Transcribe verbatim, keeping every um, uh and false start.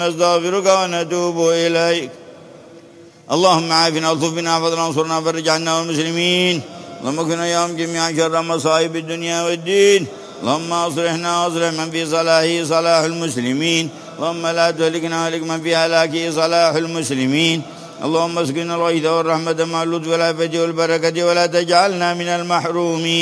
نستغفرك ونتوب إليك. اللهم عافنا والطف بنا فضلا وانصرنا فرج عنا والمسلمين. اللهم اكفنا يوم جميعا شر مصائب الدنيا والدين. اللهم اصلحنا واصلح من في صلاحه صلاح المسلمين. اللهم لا تهلكنا وهلك من في هلاكه صلاح المسلمين. اللهم اسقنا الغيث والرحمة مع اللطف والعافية والبركة ولا تجعلنا من المحرومين.